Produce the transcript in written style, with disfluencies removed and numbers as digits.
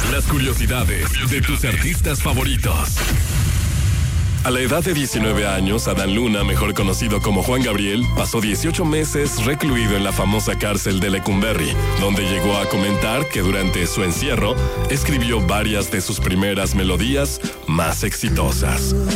Las curiosidades de tus artistas favoritos. A la edad de 19 años, Adán Luna, mejor conocido como Juan Gabriel, pasó 18 meses recluido en la famosa cárcel de Lecumberri, donde llegó a comentar que durante su encierro escribió varias de sus primeras melodías más exitosas.